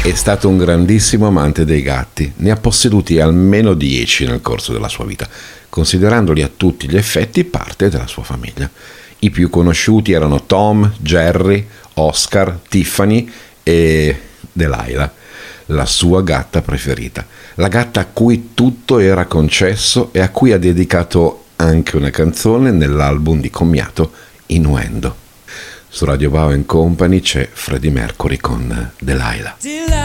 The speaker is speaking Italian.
È stato un grandissimo amante dei gatti, ne ha posseduti almeno 10 nel corso della sua vita, considerandoli a tutti gli effetti parte della sua famiglia. I più conosciuti erano Tom, Jerry, Oscar, Tiffany e Delilah, la sua gatta preferita, la gatta a cui tutto era concesso e a cui ha dedicato anche una canzone nell'album di commiato Innuendo. Su Radio Bau & Company c'è Freddie Mercury con Delilah.